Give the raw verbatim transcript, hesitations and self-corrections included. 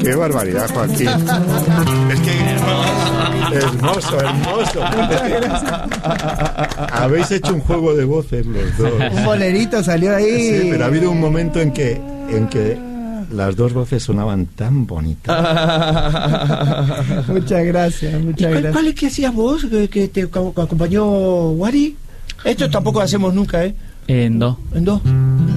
qué barbaridad, Joaquín. Es que hermoso, hermoso. Habéis hecho un juego de voces los dos. Un bolerito salió ahí. Sí, pero ha habido un momento en que en que las dos voces sonaban tan bonitas. Muchas gracias, muchas ¿Cuál, gracias. ¿Cuál es que hacías vos, que, que te acompañó Wari? Esto tampoco lo hacemos nunca, ¿eh? En do. En do.